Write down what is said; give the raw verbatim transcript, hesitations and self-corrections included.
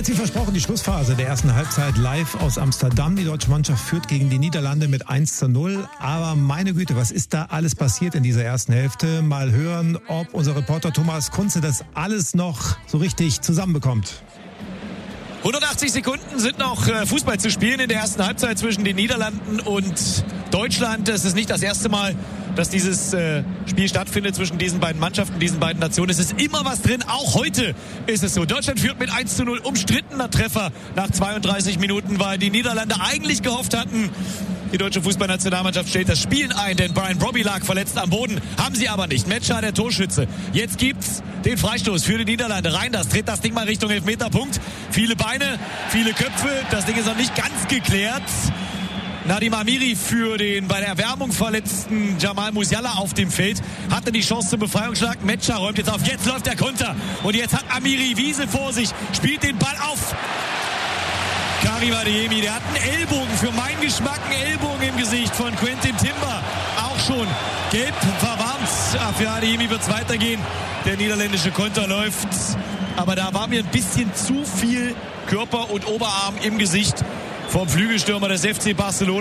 jetzt wie versprochen die Schlussphase der ersten Halbzeit live aus Amsterdam. Die deutsche Mannschaft führt gegen die Niederlande mit eins zu null. Aber meine Güte, was ist da alles passiert in dieser ersten Hälfte? Mal hören, ob unser Reporter Thomas Kunze das alles noch so richtig zusammenbekommt. hundertachtzig Sekunden sind noch Fußball zu spielen in der ersten Halbzeit zwischen den Niederlanden und Deutschland. Es ist nicht das erste Mal, dass dieses äh, Spiel stattfindet zwischen diesen beiden Mannschaften, diesen beiden Nationen. Es ist immer was drin. Auch heute ist es so. Deutschland führt mit eins zu null. Umstrittener Treffer nach zweiunddreißig Minuten, weil die Niederlande eigentlich gehofft hatten, die deutsche Fußballnationalmannschaft stellt das Spiel ein, denn Brian Brobby lag verletzt am Boden. Haben sie aber nicht. Metscher, der Torschütze. Jetzt gibt's den Freistoß für die Niederlande. Reinders dreht das Ding mal Richtung Elfmeterpunkt. Viele Beine, viele Köpfe. Das Ding ist noch nicht ganz geklärt. Nadim Amiri für den bei der Erwärmung verletzten Jamal Musiala auf dem Feld. Hatte die Chance zum Befreiungsschlag. Metscher räumt jetzt auf. Jetzt läuft der Konter. Und jetzt hat Amiri Wiese vor sich. Spielt den Ball auf. Karim Adeyemi, der hat einen Ellbogen, für meinen Geschmack einen Ellbogen im Gesicht von Quentin Timber. Auch schon gelb verwarnt. Für Adeyemi wird es weitergehen. Der niederländische Konter läuft. Aber da war mir ein bisschen zu viel Körper und Oberarm im Gesicht vom Flügelstürmer des F C Barcelona.